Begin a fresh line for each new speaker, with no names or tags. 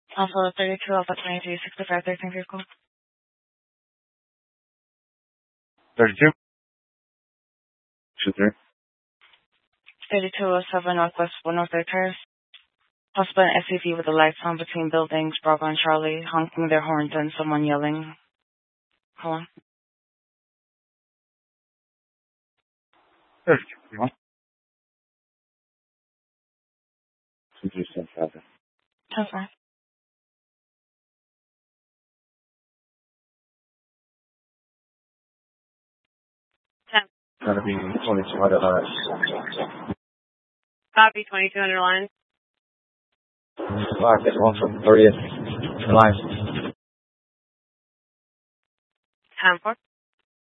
Alpha 32, Alpha 23, 65, 13 vehicle.
32? 23.
3207 Northwest 103rd Terrace. Possible an SUV with the lights on between buildings, Bravo and Charlie, honking their horns and someone yelling. Hold on.
32. You want? 237.
That's fine.
Gotta be 2200 line.
Copy 2200 line.
Black, it's one from 30th line.
10-4.